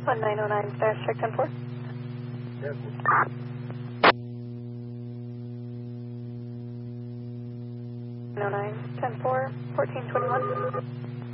1909 dash check 10-4. Yes. 909 10-4, 1421.